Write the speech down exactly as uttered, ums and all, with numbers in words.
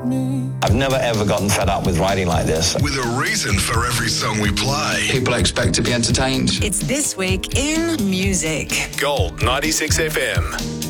I've never ever gotten fed up with writing like this. With a reason for every song we play. People expect to be entertained. It's This Week in Music. Gold ninety-six F M.